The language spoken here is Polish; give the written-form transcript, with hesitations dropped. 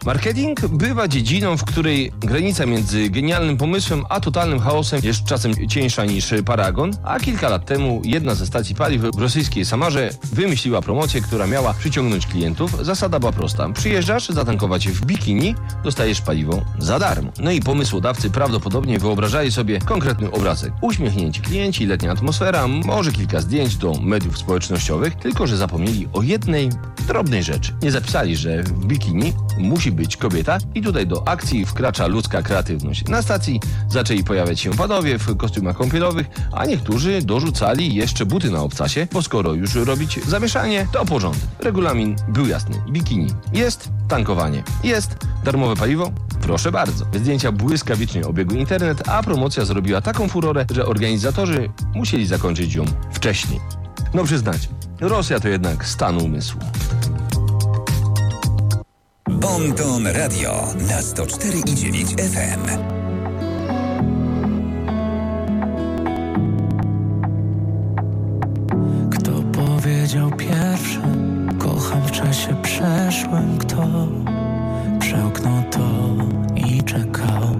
Marketing bywa dziedziną, w której granica między genialnym pomysłem a totalnym chaosem jest czasem cieńsza niż paragon, a kilka lat temu jedna ze stacji paliw w rosyjskiej Samarze wymyśliła promocję, która miała przyciągnąć klientów. Zasada była prosta. Przyjeżdżasz zatankować w bikini, dostajesz paliwo za darmo. No i pomysłodawcy prawdopodobnie wyobrażali sobie konkretny obrazek. Uśmiechnięci klienci, letnia atmosfera, może kilka zdjęć do mediów społecznościowych, tylko że zapomnieli o jednej drobnej rzeczy. Nie zapisali, że w bikini musi być kobieta i tutaj do akcji wkracza ludzka kreatywność. Na stacji zaczęli pojawiać się panowie w kostiumach kąpielowych, a niektórzy dorzucali jeszcze buty na obcasie, bo skoro już robić zamieszanie, to porządek. Regulamin był jasny. Bikini jest, tankowanie jest, darmowe paliwo? Proszę bardzo. Zdjęcia błyskawicznie obiegły internet, a promocja zrobiła taką furorę, że organizatorzy musieli zakończyć ją wcześniej. No przyznać, Rosja to jednak stan umysłu. Bon Ton Radio na 104,9 FM. Kto powiedział pierwszy? Kocham w czasie przeszłym. Kto przełknął to i czekał?